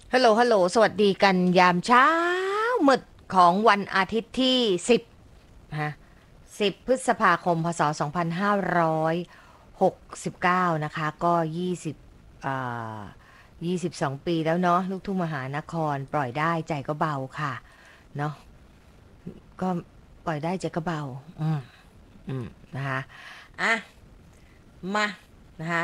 ฮัลโหลฮัลโหลสวัสดีกันยามเช้ามืดของวันอาทิตย์ที่10ฮะ10 พฤษภาคมพศ2569นะคะก็20อ่า22 ปีแล้วเนาะลูกทุ่งมหานครปล่อยได้ใจก็เบาค่ะเนาะก็ปล่อยได้ใจก็เบาอืมนะคะอ่ะมา